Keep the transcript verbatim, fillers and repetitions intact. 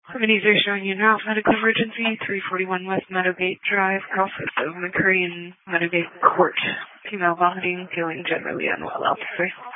Amnesia showing you now. Medical emergency, three forty-one West Meadowgate Drive, Southwest of McCurry and Meadowgate Court. Female vomiting, feeling generally unwell, officer.